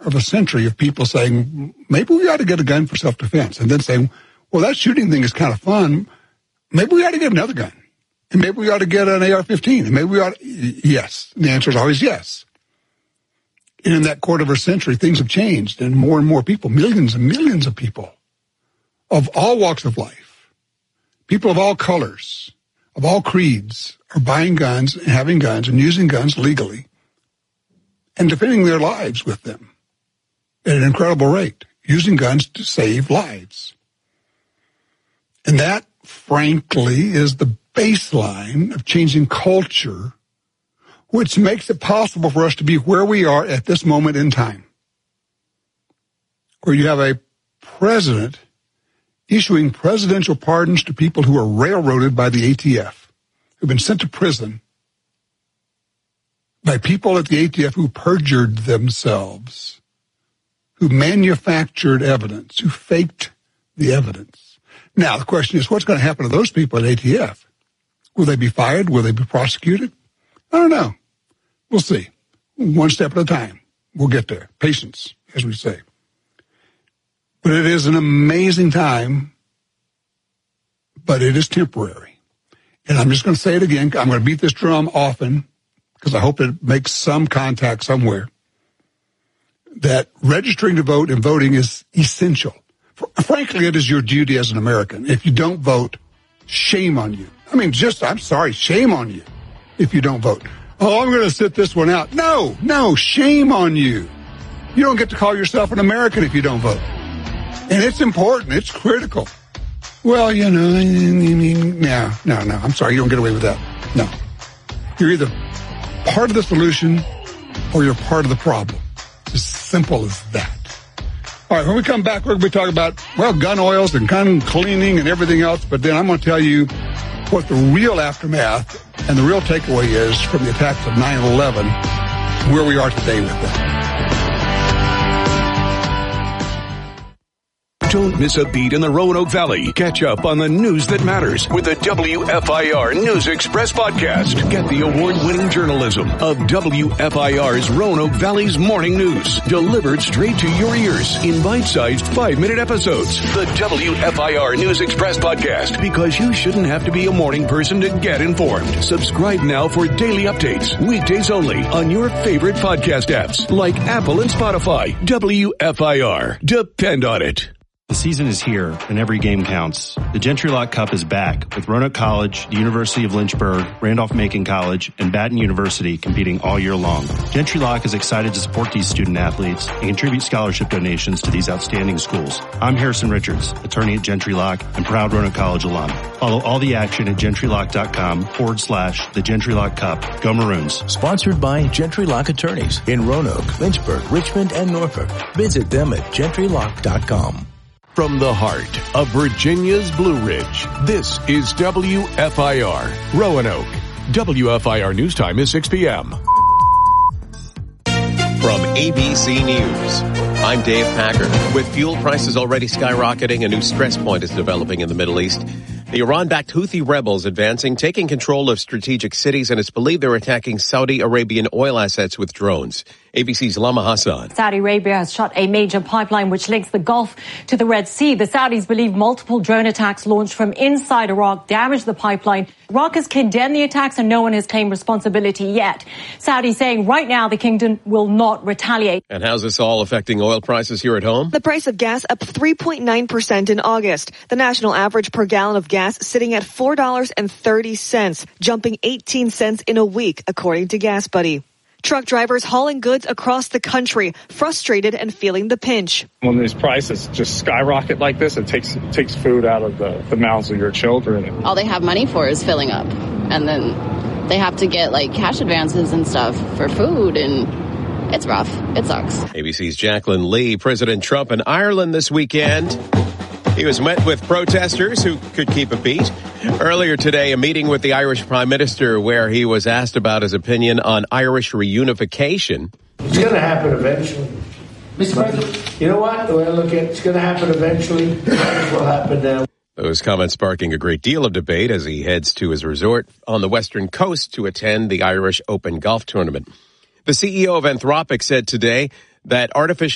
of a century of people saying, maybe we ought to get a gun for self-defense, and then saying, well, that shooting thing is kind of fun. Maybe we ought to get another gun, and maybe we ought to get an AR-15, and maybe we ought to, yes. And the answer is always yes. And in that quarter of a century, things have changed, and more people, millions and millions of people of all walks of life, people of all colors, of all creeds, are buying guns and having guns and using guns legally and defending their lives with them at an incredible rate, using guns to save lives. And that, frankly, is the baseline of changing culture, which makes it possible for us to be where we are at this moment in time, where you have a president issuing presidential pardons to people who are railroaded by the ATF, who've been sent to prison by people at the ATF who perjured themselves, who manufactured evidence, who faked the evidence. Now, the question is, what's going to happen to those people at ATF? Will they be fired? Will they be prosecuted? I don't know. We'll see. One step at a time. We'll get there. Patience, as we say. But it is an amazing time, but it is temporary. And I'm just going to say it again. I'm going to beat this drum often because I hope it makes some contact somewhere, that registering to vote and voting is essential. Frankly, it is your duty as an American. If you don't vote, shame on you. I mean, I'm sorry, shame on you if you don't vote. Oh, I'm going to sit this one out. No, shame on you. You don't get to call yourself an American if you don't vote. And it's important. It's critical. Well, no, I'm sorry, you don't get away with that. No. You're either part of the solution or you're part of the problem. It's as simple as that. All right, when we come back, we're going to be talking about, gun oils and gun cleaning and everything else, but then I'm going to tell you what the real aftermath and the real takeaway is from the attacks of 9/11, where we are today with that. Don't miss a beat in the Roanoke Valley. Catch up on the news that matters with the WFIR News Express podcast. Get the award-winning journalism of WFIR's Roanoke Valley's morning news, delivered straight to your ears in bite-sized 5-minute episodes. The WFIR News Express podcast, because you shouldn't have to be a morning person to get informed. Subscribe now for daily updates, weekdays only, on your favorite podcast apps like Apple and Spotify. WFIR. Depend on it. The season is here, and every game counts. The Gentry Lock Cup is back, with Roanoke College, the University of Lynchburg, Randolph-Macon College, and Baton University competing all year long. Gentry Lock is excited to support these student-athletes and contribute scholarship donations to these outstanding schools. I'm Harrison Richards, attorney at Gentry Lock and proud Roanoke College alum. Follow all the action at gentrylock.com/the Gentry Lock Cup. Go Maroons. Sponsored by Gentry Lock Attorneys in Roanoke, Lynchburg, Richmond, and Norfolk. Visit them at gentrylock.com. From the heart of Virginia's Blue Ridge, this is WFIR Roanoke. WFIR News Time is 6 p.m. From ABC News, I'm Dave Packer. With fuel prices already skyrocketing, a new stress point is developing in the Middle East. The Iran-backed Houthi rebels advancing, taking control of strategic cities, and it's believed they're attacking Saudi Arabian oil assets with drones. ABC's Lama Hassan. Saudi Arabia has shut a major pipeline which links the Gulf to the Red Sea. The Saudis believe multiple drone attacks launched from inside Iraq damaged the pipeline. Iraq has condemned the attacks and no one has claimed responsibility yet. Saudi saying right now the kingdom will not retaliate. And how's this all affecting oil prices here at home? The price of gas up 3.9% in August. The national average per gallon of gas sitting at $4.30, jumping 18 cents in a week, according to Gas Buddy. Truck drivers hauling goods across the country, frustrated and feeling the pinch. When these prices just skyrocket like this, it takes food out of the mouths of your children. All they have money for is filling up. And then they have to get cash advances and stuff for food, and it's rough. It sucks. ABC's Jacqueline Lee. President Trump in Ireland this weekend. He was met with protesters who could keep a beat. Earlier today, a meeting with the Irish Prime Minister where he was asked about his opinion on Irish reunification. It's going to happen eventually. Mr. President. You know what? The way I look at it, it's going to happen eventually. It will happen now. Those comments sparking a great deal of debate as he heads to his resort on the western coast to attend the Irish Open Golf Tournament. The CEO of Anthropic said today that artificial